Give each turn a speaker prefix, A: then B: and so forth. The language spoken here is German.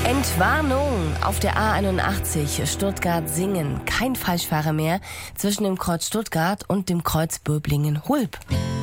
A: Entwarnung auf der A81 Stuttgart-Singen. Kein Falschfahrer mehr zwischen dem Kreuz Stuttgart und dem Kreuz Böblingen-Hulb.